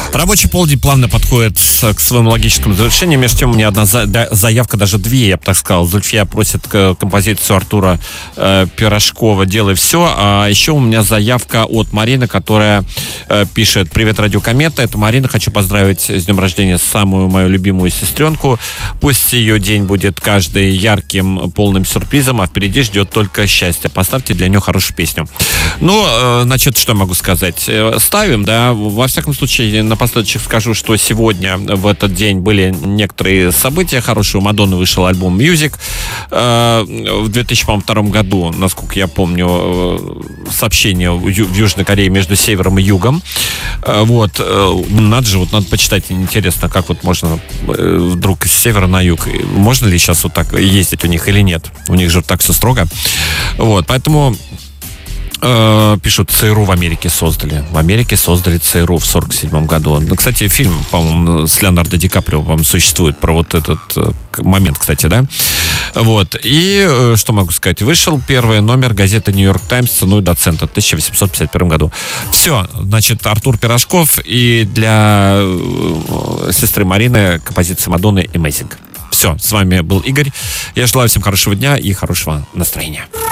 Рабочий полдень плавно подходит к своему логическому завершению. Между тем, у меня одна заявка, даже две, я бы так сказал. Зульфия просит композицию Артура Пирожкова «Делай все». А еще у меня заявка от Марины, которая пишет: «Привет, Радио Комета. Это Марина. Хочу поздравить с днем рождения самую мою любимую сестренку. Пусть ее день будет каждый ярким, полным сюрпризом, а впереди ждет только счастье. Поставьте для нее хорошую песню». Ну, значит, что могу сказать? Ставим, да. Во всяком случае, напоследок скажу, что сегодня, в этот день, были некоторые события хорошие. У Мадонны вышел альбом «Music» в 2002 году, насколько я помню, сообщение в Южной Корее между севером и югом. Вот. Надо же, вот надо почитать. Интересно, как вот можно вдруг с севера на юг. Можно ли сейчас вот так ездить у них или нет? У них же так все строго. Вот, поэтому... Пишут, ЦРУ в Америке создали. В Америке создали ЦРУ в 1947 году. Ну, кстати, фильм, по-моему, с Леонардо Ди Каприо, по-моему, существует про вот этот момент, кстати, да? Вот. И что могу сказать? Вышел первый номер газеты «Нью-Йорк Таймс» ценой доцента в 1851 году. Все. Значит, Артур Пирожков, и для сестры Марины композиция Мадонны «Amazing». Все. С вами был Игорь. Я желаю всем хорошего дня и хорошего настроения.